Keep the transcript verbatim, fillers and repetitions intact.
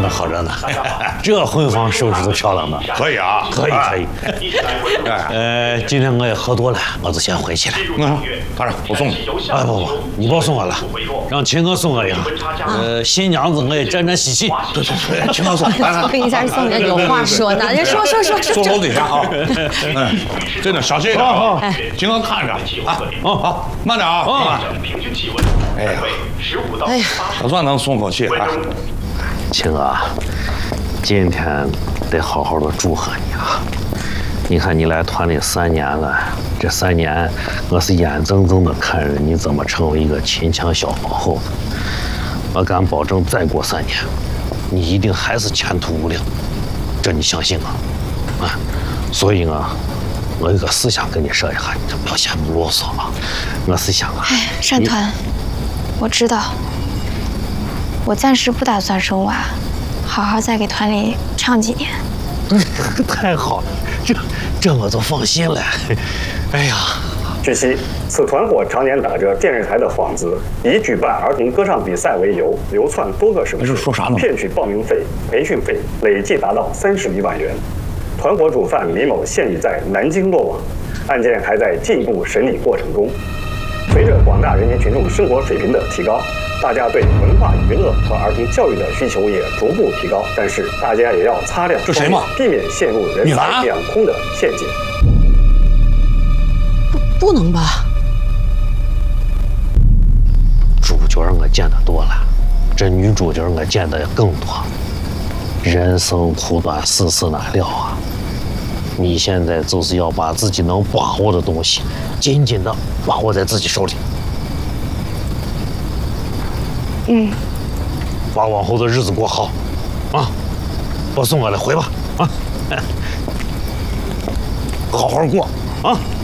呢，好着呢。这婚房收拾的漂亮的， 可以啊， 可以可以。呃，今天我也喝多了，我就先回去了。 嗯，大人，我送你。 哎不不，你别送我了，让秦哥送我一个。呃，新娘子我也沾沾喜气。 对对对，秦哥送。 送一下送人有话说呢，人说说说说。 坐楼底下啊。嗯，真的小心一点啊，秦哥看着啊。哦好，慢点啊。啊。哎呀，哎呀，总算能松口气啊。 秦哥，今天得好好的祝贺你啊！你看你来团里三年了，这三年我是眼睁睁的看着你怎么成为一个秦腔小皇后。我敢保证，再过三年，你一定还是前途无量，这你相信啊？啊，所以啊，我有个思想跟你说一下，你这不要嫌啰嗦啊。我是想啊， 哎，单团，我知道。我暂时不打算生娃，好好再给团里唱几年。 太好了，这这我就放心了。哎呀， 据悉，此团伙常年打着电视台的幌子，以举办儿童歌唱比赛为由，流窜多个省市， 说啥呢？ 骗取报名费、培训费，累计达到三十余万元。团伙主犯李某现已在南京落网，案件还在进一步审理过程中。随着广大人民群众生活水平的提高，大家对文化娱乐和儿童教育的需求也逐步提高，但是大家也要擦亮双眼，避免陷入人财两空的陷阱。 不，不能吧？ 主角我见得多了，这女主角我见得更多。人生苦短，世事难料啊！你现在就是要把自己能把握的东西，紧紧的把握在自己手里。 嗯， 把往后的日子过好，啊！我送我了，回吧，啊！好好过，啊！